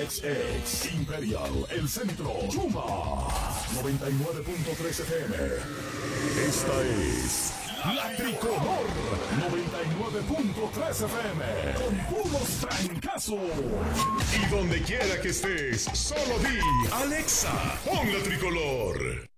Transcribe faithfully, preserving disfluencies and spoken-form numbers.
Ex Ex Imperial, El Centro, Chuma, noventa y nueve punto tres F M. Esta es La Tricolor, noventa y nueve punto tres F M, con puros trancazos. Y donde quiera que estés, solo di, Alexa, pon La Tricolor.